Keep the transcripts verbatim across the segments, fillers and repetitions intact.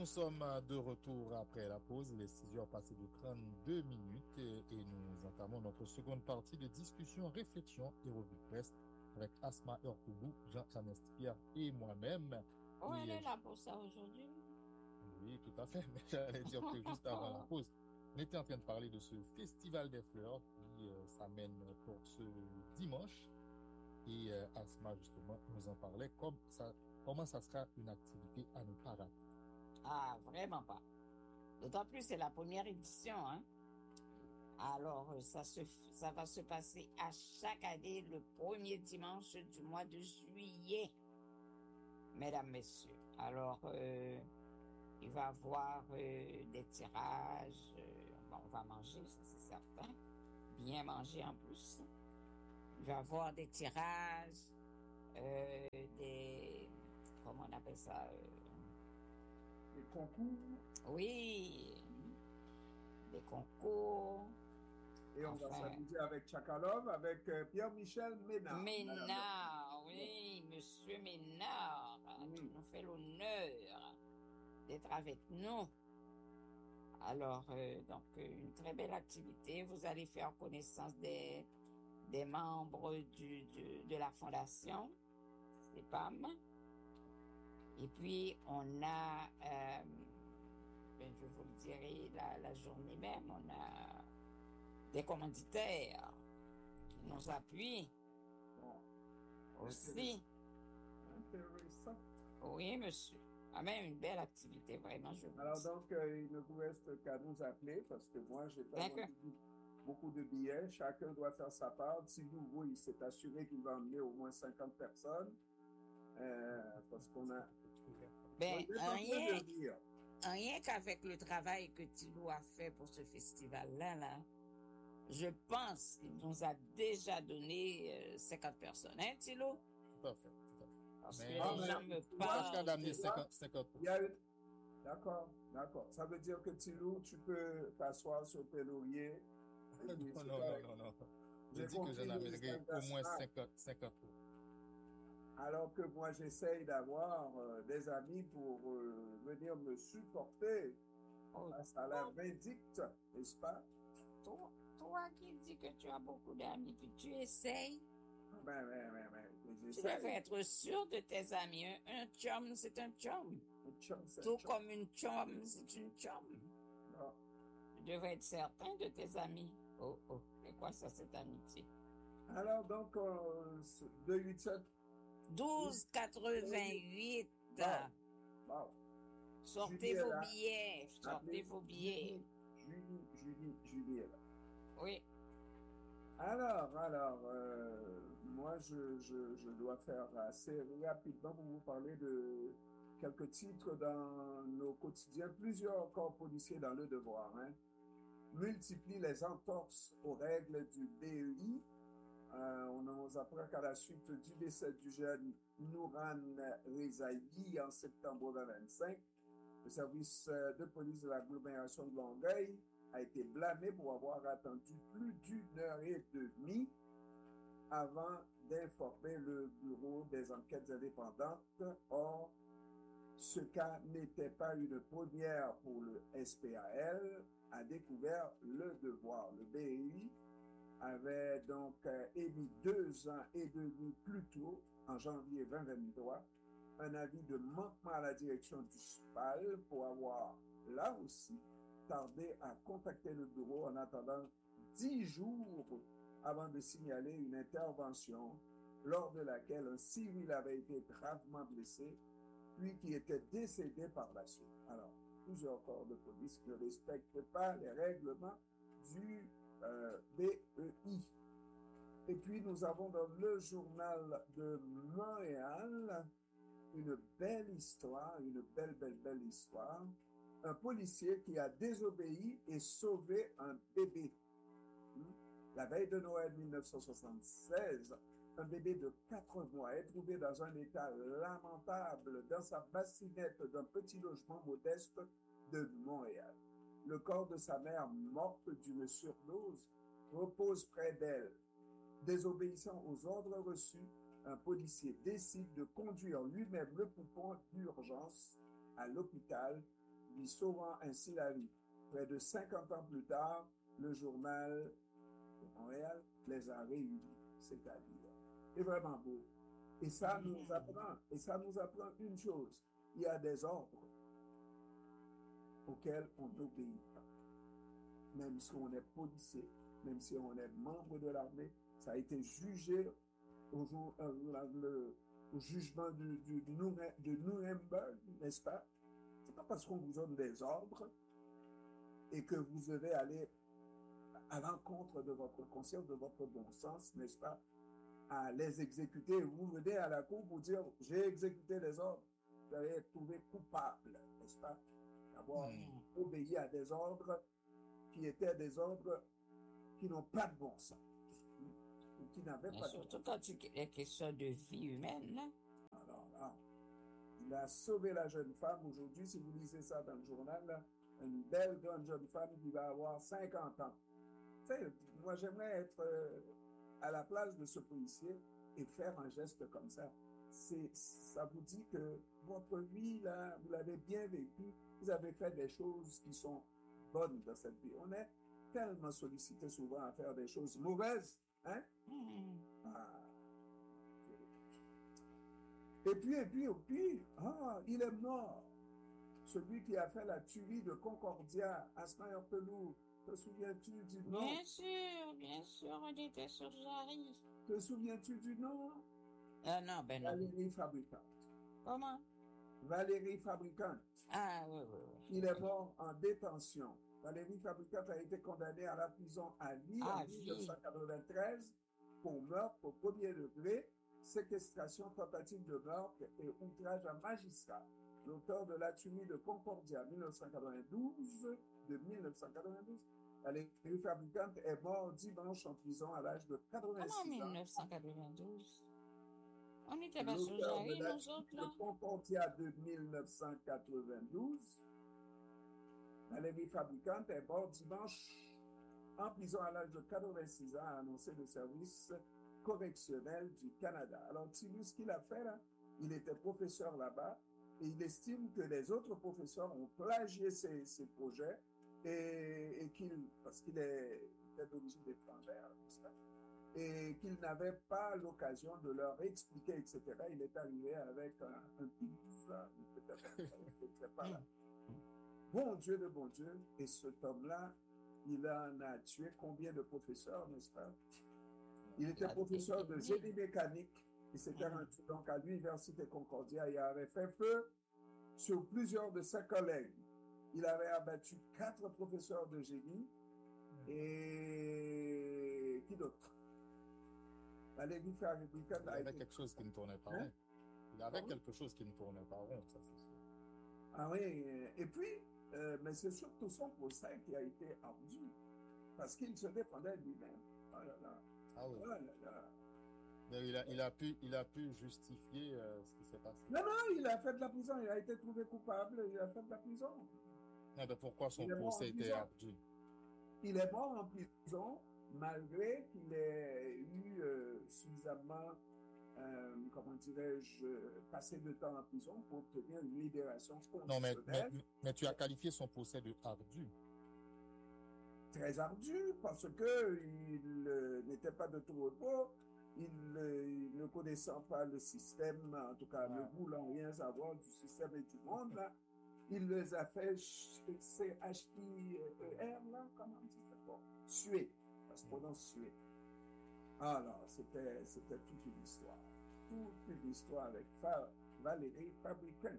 Nous sommes de retour après la pause, les six heures passées de trente-deux minutes et, et nous entamons notre seconde partie de discussion, réflexion et revue de presse avec Asma Heurtoubou, Jean-Ernest Pierre et moi-même. Oh, et, elle est là pour ça aujourd'hui. Oui, tout à fait, mais j'allais dire que juste avant la pause, on était en train de parler de ce festival des fleurs qui euh, s'amène pour ce dimanche et euh, Asma justement nous en parlait comme ça, comment ça sera une activité à ne pas rater. Ah, vraiment pas. D'autant plus, c'est la première édition, hein. Alors, ça, se, ça va se passer à chaque année le premier dimanche du mois de juillet, mesdames, messieurs. Alors, euh, il va y avoir euh, des tirages. Euh, bon, on va manger, ça c'est certain. Bien manger en plus. Il va y avoir des tirages, euh, des... Comment on appelle ça euh, Des concours. Oui, des concours. Et on enfin, va s'amuser avec Tchakalov, avec euh, Pierre-Michel Ménard. Ménard, oui, monsieur Ménard, Mm. qui nous fait l'honneur d'être avec nous. Alors, euh, donc, une très belle activité. Vous allez faire connaissance des, des membres du, du, de la fondation, C E P A M. Et puis, on a, euh, ben, je vous le dirai la, la journée même, on a des commanditaires qui nous appuient Bon. aussi. Intéressant. Oui, monsieur. Ah, mais une belle activité, vraiment, je vous Alors dis. donc, euh, il ne vous reste qu'à nous appeler parce que moi, j'ai pas D'accord. beaucoup de billets. Chacun doit faire sa part. Si vous, il s'est assuré qu'il va emmener au moins cinquante personnes. Euh, parce qu'on a... Ben, rien, de rien qu'avec le travail que Thilo a fait pour ce festival-là, là, je pense qu'il nous a déjà donné euh, cinquante personnes. Hein, Thilo? Tout à fait, tout à fait. Parce Mais que ah, les mais, gens me je parlent. pense qu'à d'amener cinquante, cinquante. Il y a une... D'accord, d'accord. Ça veut dire que Thilo, tu peux t'asseoir sur tes lauriers. Non, non, non, non, non. Je dis que j'en amènerai au moins cinquante, cinquante. Alors que moi, j'essaye d'avoir euh, des amis pour euh, venir me supporter Oh, face à la vindicte, n'est-ce pas? Toi, toi qui dis que tu as beaucoup d'amis, puis tu essayes. Ben, ben, ben, ben, tu devrais être sûr de tes amis. Un, un chum, c'est un chum. Un chum, c'est Tout un chum. comme une chum, c'est une chum. Non. Tu devrais être certain de tes amis. Oh, oh, c'est quoi ça, cette amitié? Alors, donc, euh, deux huit sept douze quatre-vingt-huit. Wow. Wow. Sortez vos billets. Sortez vos billets. Julie, Julie, Julie est là. Oui. Alors, alors, euh, moi, je, je, je dois faire assez rapidement pour vous parler de quelques titres dans nos quotidiens. Plusieurs corps policiers dans le devoir, hein, multiplient les entorses aux règles du B E I. Euh, on nous apprend qu'à la suite du décès du jeune Nouran Rezaï en septembre deux mille vingt-cinq, le service de police de l'agglomération de Longueuil a été blâmé pour avoir attendu plus d'une heure et demie avant d'informer le bureau des enquêtes indépendantes. Or, ce cas n'était pas une première pour le S P A L, a découvert le devoir. Le B E I avait donc émis deux ans et demi plus tôt, en janvier deux mille vingt-trois, un avis de manquement à la direction du S P A L pour avoir, là aussi, tardé à contacter le bureau en attendant dix jours avant de signaler une intervention lors de laquelle un civil avait été gravement blessé, puis qui était décédé par la suite. Alors, plusieurs corps de police ne respectent pas les règlements du euh, B E I. Et puis, nous avons dans le journal de Montréal une belle histoire, une belle, belle, belle histoire. Un policier qui a désobéi et sauvé un bébé. La veille de Noël mille neuf cent soixante-seize, un bébé de quatre mois est trouvé dans un état lamentable dans sa bassinette d'un petit logement modeste de Montréal. Le corps de sa mère, morte d'une surdose, repose près d'elle. Désobéissant aux ordres reçus, un policier décide de conduire lui-même le poupon d'urgence à l'hôpital lui sauvant ainsi la vie. Près de cinquante ans plus tard, le journal de Montréal les a réunis, c'est-à-dire. C'est vraiment beau. Et ça nous apprend, et ça nous apprend une chose. Il y a des ordres auxquels on n'obéit pas. Même si on est policier, même si on est membre de l'armée, ça a été jugé au, jour, euh, le, au jugement du, du, du, de Nuremberg, n'est-ce pas? C'est pas parce qu'on vous donne des ordres et que vous devez aller à l'encontre de votre conscience, de votre bon sens, n'est-ce pas, à les exécuter. Vous venez à la cour pour dire, j'ai exécuté les ordres. Vous allez être trouvé coupable, n'est-ce pas, d'avoir mmh. obéi à des ordres qui étaient des ordres qui n'ont pas de bon sens, ou qui n'avaient pas surtout de bon sens. Quand il est question de vie humaine, là. Alors là, il a sauvé la jeune femme. Aujourd'hui, si vous lisez ça dans le journal, là, une belle grande jeune femme qui va avoir cinquante ans. Tu sais, moi, j'aimerais être euh, à la place de ce policier et faire un geste comme ça. C'est, ça vous dit que votre vie, là, vous l'avez bien vécue. Vous avez fait des choses qui sont bonnes dans cette vie. On est tellement sollicité souvent à faire des choses mauvaises. Hein? Mmh. Ah. Et puis, et puis, et puis, ah, il est mort. Celui qui a fait la tuerie de Concordia, Asma Orpelou. Te souviens-tu du nom? Bien sûr, bien sûr, on était sur Jarry. Te souviens-tu du nom? Ah non, ben non. Valérie Fabricante. Comment? Valérie Fabricante. Ah oui, oui, oui. Il est mort en détention. Valérie Fabricante a été condamnée à la prison à vie ah, en mille neuf cent quatre-vingt-treize pour meurtre au premier degré, séquestration, tentative de meurtre et outrage à magistrat. L'auteur de la tuerie de Concordia mille neuf cent quatre-vingt-douze, de mille neuf cent quatre-vingt-douze, Valérie Fabricante est mort dimanche en prison à l'âge de quatre-vingt-six ans. Comment mille neuf cent quatre-vingt-douze? On n'était pas sur Jarry, nous autres, là? De Concordia de mille neuf cent quatre-vingt-douze, Valérie Fabricante est mort dimanche en prison à l'âge de quatre-vingt-six ans, a annoncé le service correctionnel du Canada. Alors, Thibault, ce qu'il a fait là, il était professeur là-bas et il estime que les autres professeurs ont plagié ses, ses projets et, et qu'il, parce qu'il est, est d'origine étrangère, et qu'il n'avait pas l'occasion de leur expliquer, et cetera. Il est arrivé avec un, un pif, peut-être, peut-être pas là. Bon Dieu de bon Dieu, et cet homme-là, il en a tué combien de professeurs, n'est-ce pas? Il était professeur de génie mécanique, et c'était rendu donc à l'Université Concordia. Il avait fait feu sur plusieurs de ses collègues. Il avait abattu quatre professeurs de génie, et qui d'autre? Valérie Fabricante Il avait quelque chose qui ne tournait pas rond. Il avait quelque chose qui ne tournait pas rond, ça c'est sûr. Ah oui, et puis, euh, mais c'est surtout son procès qui a été ardu, parce qu'il se défendait lui-même. Oh là là. Ah oui. Oh là là. Il a, il a pu, il a pu justifier euh, ce qui s'est passé. Non, non, il a fait de la prison, il a été trouvé coupable, il a fait de la prison. Ah ben pourquoi son procès était ardu? Il est mort en prison, malgré qu'il ait eu euh, suffisamment, euh, comment dirais-je, passé de temps en prison pour obtenir une libération Non, mais, conditionnelle. mais, mais tu as qualifié son procès de ardu. Très ardu, parce qu'il euh, n'était pas de tout repos, il, euh, il ne connaissant pas le système, en tout cas, ah. ne voulant rien savoir du système et du monde, là, il les a fait C H I E R, là, comment on dit ça? Bon, suer, ça se prononce suer. Alors, c'était, c'était toute une histoire, toute une histoire avec Valérie Fabricante.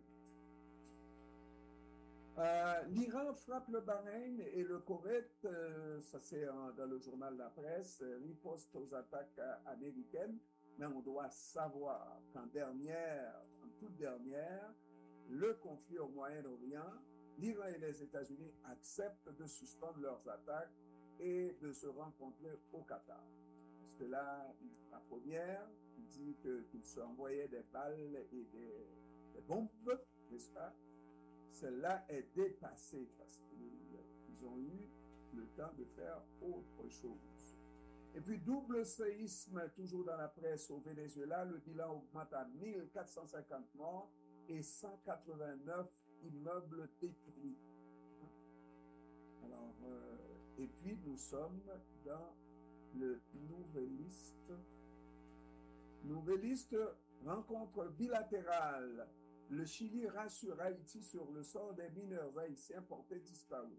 Euh, L'Iran frappe le Bahreïn et le Koweït, euh, ça c'est en, dans le journal La Presse, euh, riposte aux attaques euh, américaines, mais on doit savoir qu'en dernière, en toute dernière, le conflit au Moyen-Orient, l'Iran et les États-Unis acceptent de suspendre leurs attaques et de se rencontrer au Qatar. Parce que là, la première dit que, qu'ils se envoyaient des balles et des, des bombes, n'est-ce pas? Celle-là est dépassée parce qu'ils ont eu le temps de faire autre chose. Et puis, double séisme, toujours dans la presse au Venezuela, le bilan augmente à mille quatre cent cinquante morts et cent quatre-vingt-neuf immeubles détruits. Alors, euh, et puis nous sommes dans le Nouvelliste. Nouvelliste, rencontre bilatérale. Le Chili rassure Haïti sur le sort des mineurs haïtiens portés disparus.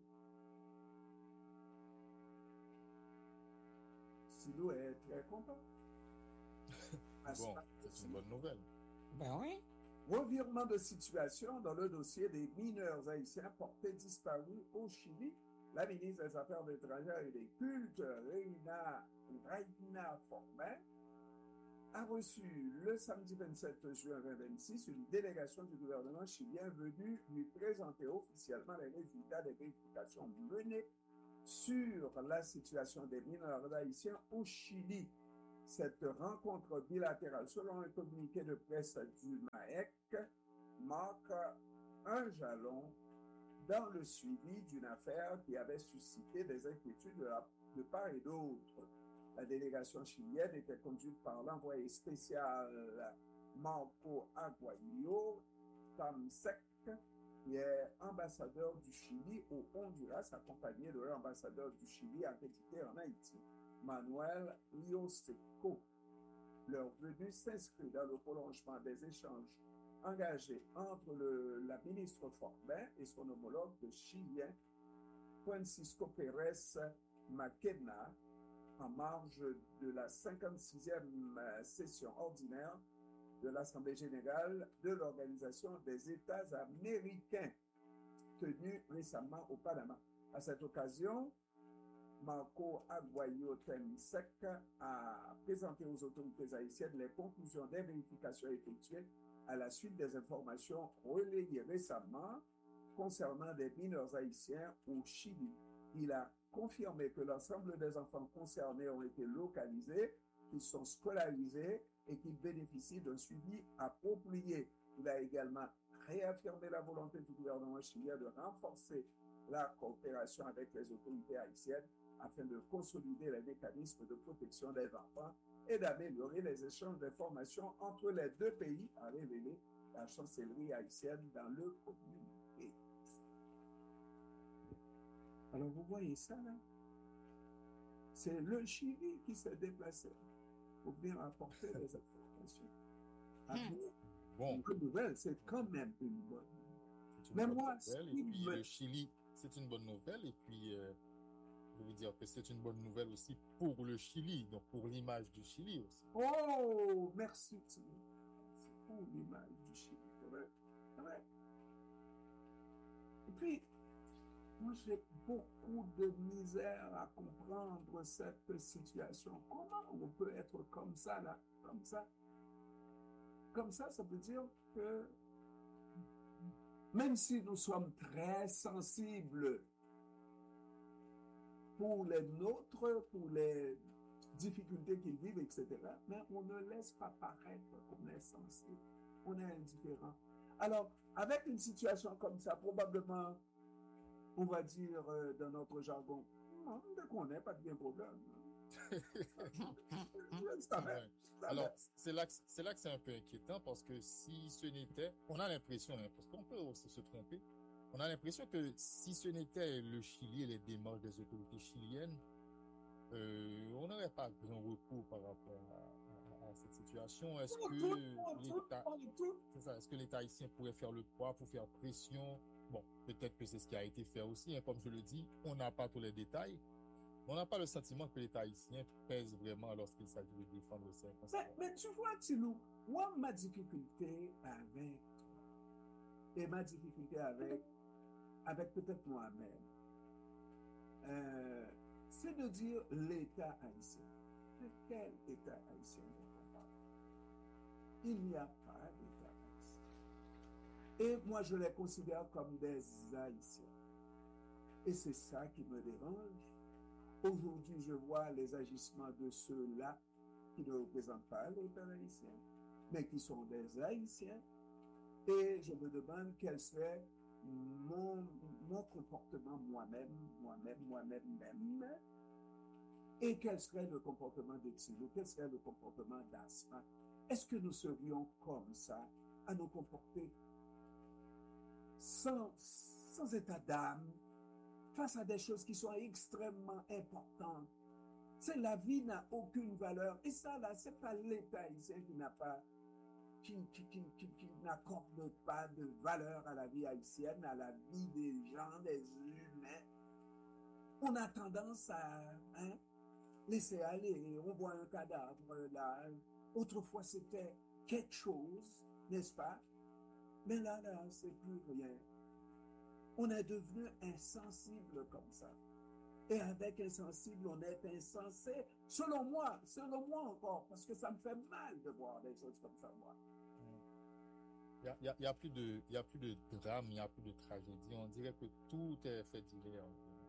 Silo est très content. Bon, c'est une bonne nouvelle. Ben oui. Revirement de situation dans le dossier des mineurs haïtiens portés disparus au Chili. La ministre des Affaires étrangères et des Cultes, Reina, Reina Formin, a reçu le samedi vingt-sept juin deux mille vingt-six une délégation du gouvernement chilien venue lui présenter officiellement les résultats des vérifications menées sur la situation des mineurs haïtiens au Chili. Cette rencontre bilatérale, selon un communiqué de presse du M A E C, marque un jalon dans le suivi d'une affaire qui avait suscité des inquiétudes de, la, de part et d'autre. La délégation chilienne était conduite par l'envoyé spécial Marco Aguayo Tamsek, qui est ambassadeur du Chili au Honduras, accompagné de l'ambassadeur du Chili accrédité en Haïti, Manuel Rioseco. Leur venue s'inscrit dans le prolongement des échanges engagés entre le, la ministre Formin et son homologue chilien, Francisco Pérez Maquena, en marge de la cinquante-sixième session ordinaire de l'Assemblée générale de l'Organisation des États américains, tenue récemment au Panama. À cette occasion, Marco Aguayo Tamsek a présenté aux autorités haïtiennes les conclusions des vérifications effectuées à la suite des informations relayées récemment concernant des mineurs haïtiens au Chili. Il a confirmé que l'ensemble des enfants concernés ont été localisés, qu'ils sont scolarisés et qu'ils bénéficient d'un suivi approprié. Il a également réaffirmé la volonté du gouvernement chilien de renforcer la coopération avec les autorités haïtiennes afin de consolider les mécanismes de protection des enfants et d'améliorer les échanges d'informations entre les deux pays, a révélé la chancellerie haïtienne dans le communiqué. Alors vous voyez ça là? C'est le Chili qui s'est déplacé pour bien apporter les informations. Après, Bon, une bonne nouvelle, c'est quand même une bonne c'est une Mais bonne moi, nouvelle. ce Et qui puis me- le Chili, c'est une bonne nouvelle. Et puis, euh, je veux dire que c'est une bonne nouvelle aussi pour le Chili, donc pour l'image du Chili aussi. Oh, merci, Thierry. Merci pour l'image du Chili. C'est vrai. C'est vrai. Et puis, moi, j'ai beaucoup de misère à comprendre cette situation. Comment on peut être comme ça, là? Comme ça? Comme ça, ça veut dire que même si nous sommes très sensibles pour les nôtres, pour les difficultés qu'ils vivent, et cetera, mais on ne laisse pas paraître qu'on est sensible, on est indifférent. Alors, avec une situation comme ça, probablement, on va dire euh, dans notre jargon, non, dès qu'on n'est pas de bien problème. Ça va, Ouais. ça Alors, va. c'est là que c'est là que c'est un peu inquiétant parce que si ce n'était, on a l'impression, hein, parce qu'on peut aussi se tromper, on a l'impression que si ce n'était le Chili et les démarches des autorités chiliennes, euh, on n'aurait pas grand recours par rapport à, à- à cette situation. Est-ce Tout, que tout, tout, l'État, tout, tout. c'est ça, est-ce que l'État haïtien pourrait faire le poids pour faire pression? Bon, peut-être que c'est ce qui a été fait aussi, hein, comme je le dis, on n'a pas tous les détails. On n'a pas le sentiment que l'État haïtien pèse vraiment lorsqu'il s'agit de défendre ses Mais, concitoyens. mais tu vois, Tilou, moi, ma difficulté avec, et ma difficulté avec, avec peut-être moi-même, euh, c'est de dire l'État haïtien. De quel État haïtien on parle? Il n'y a pas d'État haïtien. Et moi, je les considère comme des Haïtiens. Et c'est ça qui me dérange. Aujourd'hui, je vois les agissements de ceux-là qui ne représentent pas l'État haïtien, mais qui sont des Haïtiens. Et je me demande quel serait mon, mon comportement moi-même, moi-même, moi-même, même, et quel serait le comportement de Thilo, quel serait le comportement d'Asma. Est-ce que nous serions comme ça à nous comporter? sans, sans état d'âme, face à des choses qui sont extrêmement importantes. C'est la vie n'a aucune valeur. Et ça, là, c'est pas l'État ici qui n'a pas, qui, qui, qui, qui, qui n'accorde pas de valeur à la vie haïtienne, à la vie des gens, des humains. On a tendance à hein, laisser aller. On voit un cadavre là. Autrefois, c'était quelque chose, n'est-ce pas? Mais là, là, c'est plus rien. On est devenu insensible comme ça. Et avec insensible, on est insensé. Selon moi, selon moi encore, parce que ça me fait mal de voir des choses comme ça, moi. Il n'y a, y a, plus de, y a plus de drame, il n'y a plus de tragédie. On dirait que tout est fait divers.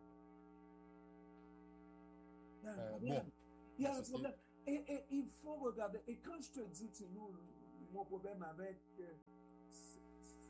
Il y a un Euh, problème. bon, Il y a un ceci- problème. Et, et il faut regarder. Et quand je te dis, Tinou, mon problème avec, euh, c'est-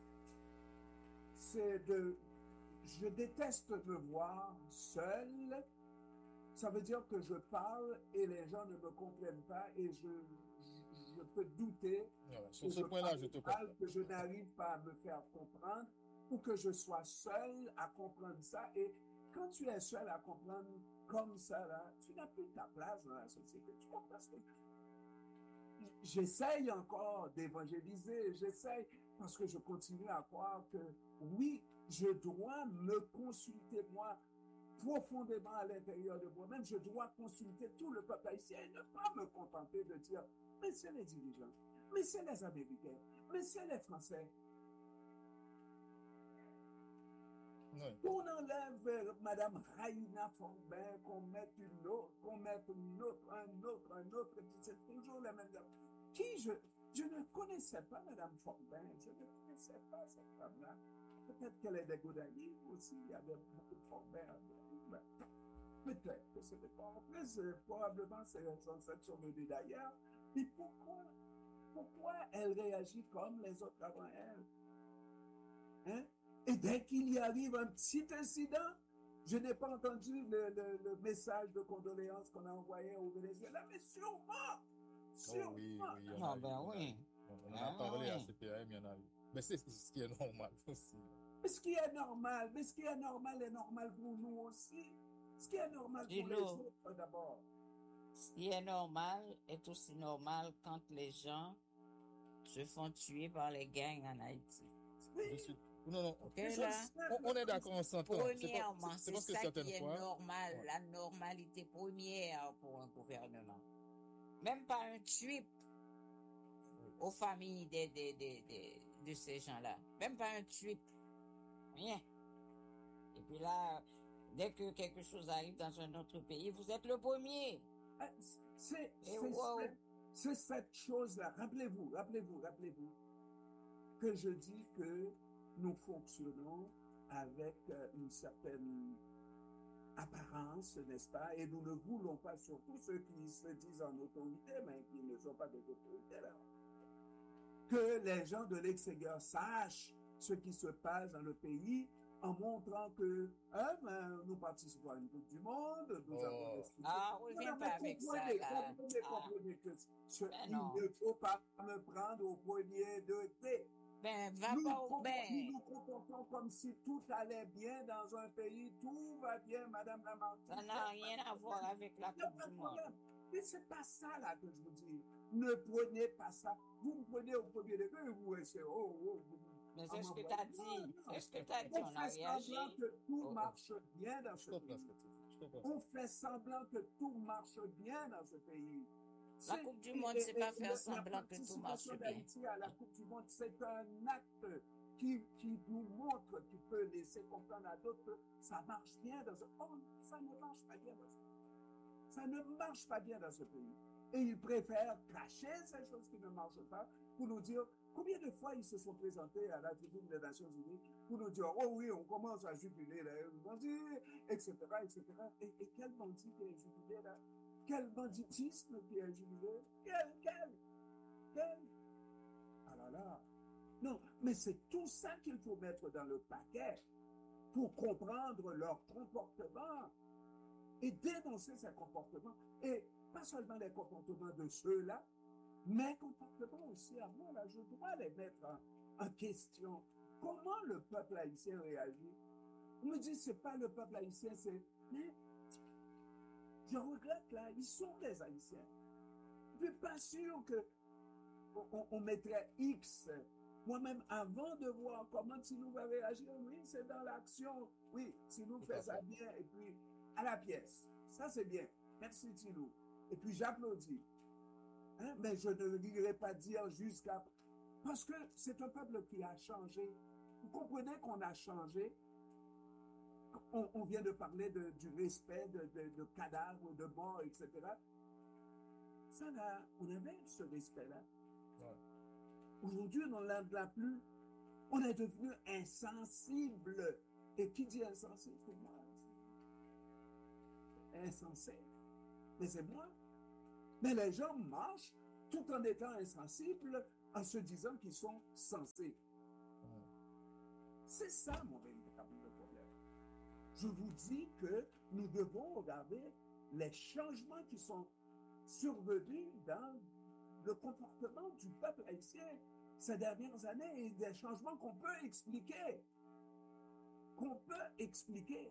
c'est de, je déteste me voir seul. Ça veut dire que je parle et les gens ne me comprennent pas et je, je, je peux douter voilà. que Sur ce je point-là, parle je te mal, comprends. que je n'arrive pas à me faire comprendre ou que je sois seul à comprendre ça. Et quand tu es seul à comprendre comme ça, là, tu n'as plus ta place dans la société. Tu comprends ce que j'essaye encore d'évangéliser, j'essaye parce que je continue à croire que oui, je dois me consulter moi profondément à l'intérieur de moi-même, je dois consulter tout le peuple haïtien et ne pas me contenter de dire, mais c'est les dirigeants, mais c'est les Américains, mais c'est les Français. Oui. Qu'on enlève euh, Madame Raïna Forbin, qu'on mette une autre, qu'on mette une autre, un autre, un autre, et puis c'est toujours la même. Qui je, je ne connaissais pas Madame Forbin, je ne connaissais pas cette femme-là. Peut-être qu'elle est des Godaïs aussi, il y avait beaucoup de Forbin à Godaïs. Peut-être que ce n'est pas en plus, euh, probablement c'est sont venus d'ailleurs. Mais pourquoi, pourquoi elle réagit comme les autres avant elle? Hein? Et dès qu'il y arrive un petit incident, je n'ai pas entendu le, le, le message de condoléances qu'on a envoyé au Venezuela, mais sûrement, Oh sûrement. oui, oui, il y en a Ah eu, ben il y en a eu. oui. On en a Ah parlé à oui. C P A M, il y en a eu. Mais c'est c'est ce qui est normal aussi. Mais ce qui est normal, mais ce qui est normal est normal pour nous aussi. Ce qui est normal pour les Dis-le. autres d'abord. Ce qui est normal est aussi normal quand les gens se font tuer par les gangs en Haïti. Oui, Je suis... Non, non, Ok les là? choses on, on est simples. d'accord, on s'entend. C'est pas- Premièrement, c'est- c'est c'est parce que ça certaines qui est fois... normal, Ouais. la normalité première pour un gouvernement. Même pas un tweet aux familles de, de, de, de, de ces gens-là. Même pas un tweet. Rien. Et puis là, dès que quelque chose arrive dans un autre pays, vous êtes le premier. Ah, C'est Et c'est wow. cette- c'est cette chose-là. Rappelez-vous, rappelez-vous, rappelez-vous que je dis que nous fonctionnons avec euh, une certaine apparence, n'est-ce pas? Et nous ne voulons pas, surtout ceux qui se disent en autorité, mais qui ne sont pas des autorités, là, que les gens de l'extérieur sachent ce qui se passe dans le pays en montrant que hein, ben, nous participons à une Coupe du Monde, nous Oh. avons des structures. Ah, Non, reviens non, pas mais avec ça, comprenez, là. comprenez, Ah. comprenez que ce, Ben il non. ne faut pas me prendre au premier degré. Ben, va Nous, pas au com- nous ben. nous comportons comme si tout allait bien dans un pays, tout va bien, Madame Lamartine. Ça n'a rien à voir avec la Il n'y a Coupe pas du de Monde. problème. Mais c'est pas ça là que je vous dis. Ne prenez pas ça. Vous me prenez au premier degré et vous restez. Oh, oh, vous- Mais en c'est ce que m'envoyant. tu as Non, dit. non. C'est ce que tu as dit. On On a fait semblant réagi. que tout Oh, oh. marche bien dans Je ce comprends ce pays. que tu dis. Je comprends. On fait semblant que tout marche bien dans ce pays. La C'est- Coupe du et- Monde, et- c'est et pas le- faire la semblant que tout participation marche bien. d'Haïti à la Coupe du Monde, c'est un acte qui, qui nous montre, qui peut laisser comprendre à d'autres que ça marche bien dans ce pays. Oh, ça ne marche pas bien dans ce pays. Ça ne marche pas bien dans ce pays. Et ils préfèrent cacher ces choses qui ne marchent pas pour nous dire combien de fois ils se sont présentés à la tribune des Nations Unies pour nous dire oh oui, on commence à jubiler là, bandit, et cetera, et cetera. Et, et quel bandit qui est jubilé là? Quel banditisme qui est jubilé? Quel, quel, quel? Ah là là. Non, mais c'est tout ça qu'il faut mettre dans le paquet pour comprendre leur comportement et dénoncer ces comportements. Et pas seulement les comportements de ceux-là, mais comportements aussi à moi, là, je dois les mettre en, en question. comment le peuple haïtien réagit? On me dit, c'est pas le peuple haïtien, c'est... Mais je regrette, là, ils sont des Haïtiens. Je ne suis pas sûr que on, on mettrait X. Moi-même, avant de voir comment Tilou va réagir, oui, c'est dans l'action. Oui, Tilou fait ça bien, et puis à la pièce. Ça, c'est bien. Merci, Tilou. Et puis, j'applaudis. Hein? Mais je ne voudrais pas dire jusqu'à... Parce que c'est un peuple qui a changé. Vous comprenez qu'on a changé. On, on vient de parler de, du respect de, de, de cadavres, de morts, et cetera. Ça, là, on avait ce respect-là. Ouais. Aujourd'hui, on n'en l'a plus. On est devenu insensible. Et qui dit insensible, c'est moi. Insensé. Mais c'est moi. Mais les gens marchent tout en étant insensibles, en se disant qu'ils sont sensés. Ouais. C'est ça, mon véritable problème. Je vous dis que nous devons regarder les changements qui sont survenus dans le comportement du peuple haïtien ces dernières années et des changements qu'on peut expliquer. Qu'on peut expliquer.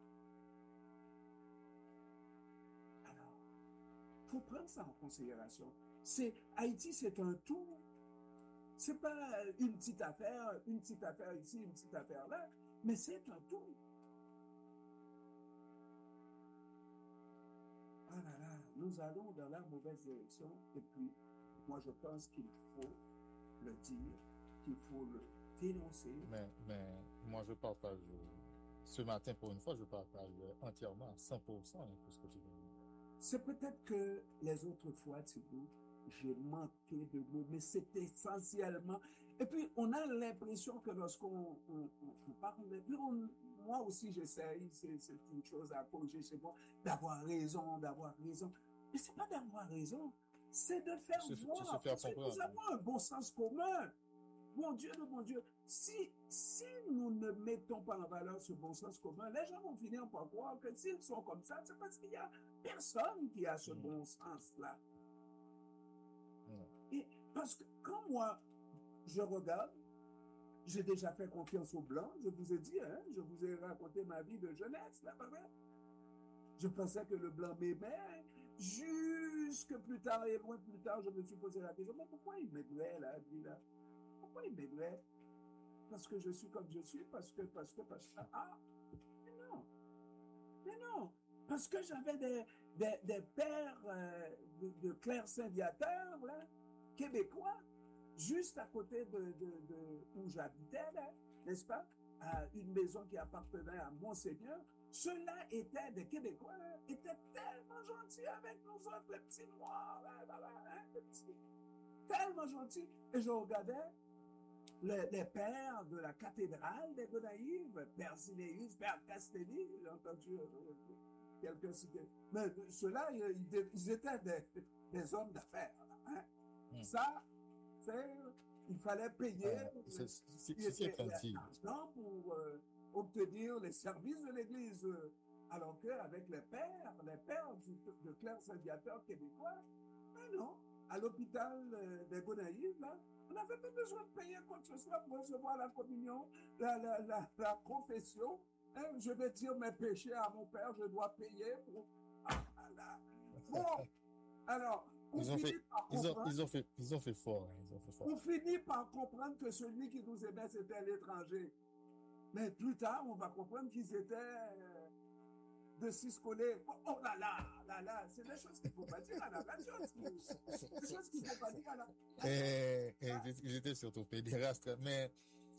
Alors, il faut prendre ça en considération. C'est, Haïti, c'est un tout. C'est pas une petite affaire, une petite affaire ici, une petite affaire là, mais c'est un tout. Ah là là, nous allons dans la mauvaise direction et puis moi je pense qu'il faut le dire, qu'il faut le dénoncer. Mais, mais moi, je partage, ce matin, pour une fois, je partage entièrement, cent pour cent, hein, tout ce que tu dis. C'est peut-être que les autres fois, Thibaut, j'ai manqué de mots, mais c'est essentiellement... Et puis, on a l'impression que lorsqu'on on, on, on parle, puis on, moi aussi j'essaye, c'est, c'est une chose à corriger chez moi, d'avoir raison, d'avoir raison. Mais c'est pas d'avoir raison, c'est de faire Se- voir, se faire parce que comprendre. nous avons un bon sens commun. Mon Dieu, mon Dieu, si, si nous ne mettons pas en valeur ce bon sens commun, les gens vont finir par croire que s'ils sont comme ça, c'est parce qu'il y a personne qui a ce Mm. bon sens-là. Mm. Et parce que quand moi, je regarde, j'ai déjà fait confiance aux Blancs, je vous ai dit, hein, je vous ai raconté ma vie de jeunesse, là, pas vrai? Je pensais que le Blanc m'aimait, jusque plus tard et loin plus tard, je me suis posé la question, mais pourquoi il m'aimerait, là, lui, là? Pourquoi il m'aimerait? Parce que je suis comme je suis, parce que, parce que, parce que, ah, mais non, mais non, parce que j'avais des, des, des pères euh, de, de clercs Saint-Viateur, là, québécois, juste à côté de, de, de où j'habitais, là, n'est-ce pas, à une maison qui appartenait à Monseigneur. Ceux-là étaient des Québécois, là, étaient tellement gentils avec nous autres, les petits noirs, là, là, là, hein, les petits, tellement gentils. Et je regardais les, les pères de la cathédrale des Gonaïves, Père Sinéus, Père Castelli, j'ai entendu euh, quelqu'un citer. Mais ceux-là, ils, ils étaient des, des hommes d'affaires. Hein. Mm. Ça, c'est, il fallait payer Ah, c'est- c'est- euh, c'est étant dit. l'argent pour euh, obtenir les services de l'Église. Alors qu'avec les pères, les pères du, de clercs Saint-Viateur québécois, mais non, à l'hôpital euh, des Gonaïves, là, on n'avait pas besoin de payer quoi que ce soit pour recevoir la communion, la, la, la, la confession. Hein, je vais dire mes péchés à mon père, je dois payer pour... Ah, là. Bon, alors, on Ils ont finit fait, par ils ont, comprendre, ils ont fait, ils ont fait fort, hein, ils ont fait fort. on finit par comprendre que celui qui nous aimait, c'était l'étranger. Mais plus tard, on va comprendre qu'ils étaient euh, de Ciscolé. Oh, oh là là, là là, c'est des choses qu'il ne faut pas dire à la radio. C'est des choses qu'il ne faut pas dire à la Et, et ils étaient surtout pédérastes. Mais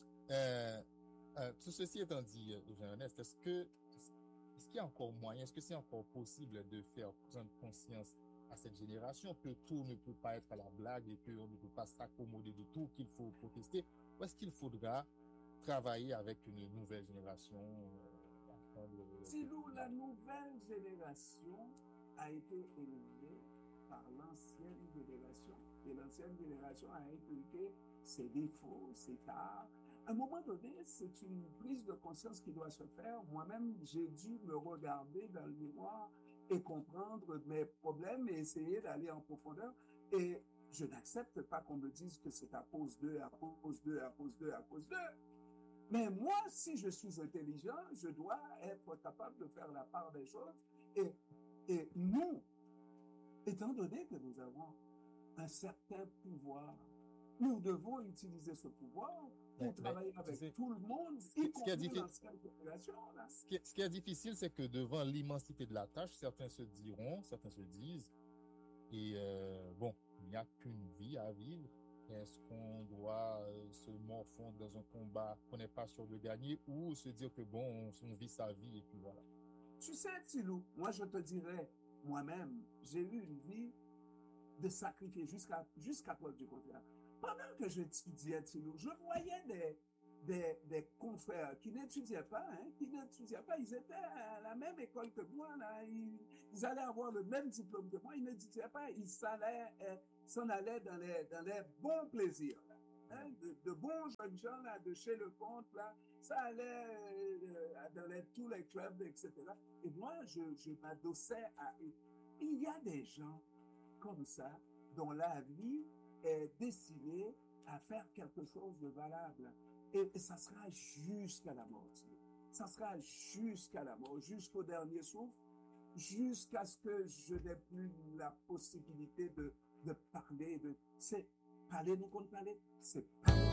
euh, euh, tout ceci étant dit, euh, Jean-Ernest, est-ce que est-ce qu'il y a encore moyen, est-ce que c'est encore possible de faire prendre conscience à cette génération que tout ne peut pas être à la blague et qu'on ne peut pas s'accommoder de tout, qu'il faut protester, ou est-ce qu'il faudra travailler avec une nouvelle génération euh, apprendre, euh, Si nous, la nouvelle génération a été élevée par l'ancienne génération, et l'ancienne génération a inculqué ses défauts, ses tares. À un moment donné, c'est une prise de conscience qui doit se faire. Moi-même, j'ai dû me regarder dans le miroir et comprendre mes problèmes et essayer d'aller en profondeur. Et je n'accepte pas qu'on me dise que c'est à cause d'eux, à cause d'eux, à cause d'eux, à cause d'eux. Mais moi, si je suis intelligent, je dois être capable de faire la part des choses. Et, et nous, étant donné que nous avons un certain pouvoir, nous devons utiliser ce pouvoir pour Mais- travailler mais, avec tu sais, tout le monde, ce qui- y ce qui est compris difficile- l'ancienne population. Là. Ce qui est, ce qui est difficile, c'est que devant l'immensité de la tâche, certains se diront, certains se disent, et euh, bon, il n'y a qu'une vie à vivre. Est-ce qu'on doit euh, se morfondre dans un combat qu'on n'est pas sûr de gagner ou se dire que bon, on, on vit sa vie et puis voilà. Tu sais, Tilou, moi je te dirais, moi-même, j'ai eu une vie de sacrifier jusqu'à jusqu'à preuve du contraire. Pendant que j'étudiais, Tilou, je voyais des, des, des confrères qui n'étudiaient pas, hein, qui n'étudiaient pas, ils étaient à la même école que moi, là, ils, ils allaient avoir le même diplôme que moi, ils n'étudiaient pas, ils s'allaient, euh, s'en allaient dans les, dans les bons plaisirs, là, hein, de, de bons jeunes gens, là, de chez le comte, là, ça allait euh, dans les, tous les clubs, et cetera. Et moi, je, je m'adossais à eux. Il y a des gens comme ça, dont la vie est destinée à faire quelque chose de valable. Et, et ça sera jusqu'à la mort. Ça sera jusqu'à la mort, jusqu'au dernier souffle, jusqu'à ce que je n'ai plus la possibilité de, de parler. De, c'est parler, nous compte parler, c'est parler.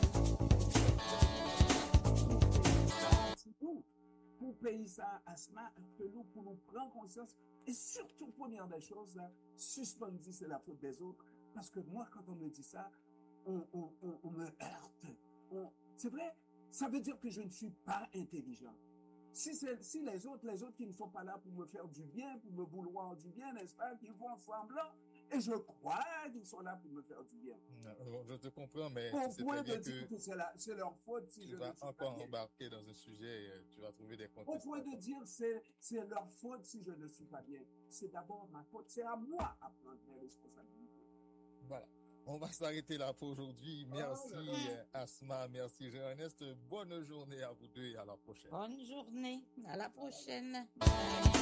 C'est tout. Pour payer ça, asma, que nous, pour nous prendre conscience, et surtout, première des choses, là, suspendre, c'est la faute des autres, parce que moi, quand on me dit ça, on, on, on, on me heurte. On, c'est vrai, ça veut dire que je ne suis pas intelligent. Si, c'est, si les autres, les autres qui ne sont pas là pour me faire du bien, pour me vouloir du bien, n'est-ce pas, qui font semblant, et je crois qu'ils sont là pour me faire du bien. Non, je te comprends, mais Au tu sais point très bien de dire que que c'est, la, c'est leur faute si tu je vas ne suis pas encore bien. embarquer dans un sujet, euh, tu vas trouver des Au point contestations. de dire c'est, c'est leur faute si je ne suis pas bien. C'est d'abord ma faute. C'est à moi à prendre mes responsabilités. Voilà. On va s'arrêter là pour aujourd'hui. Merci Oh là là. euh, Asma, merci Jean-Ernest. Bonne journée à vous deux et à la prochaine. Bonne journée. À la prochaine.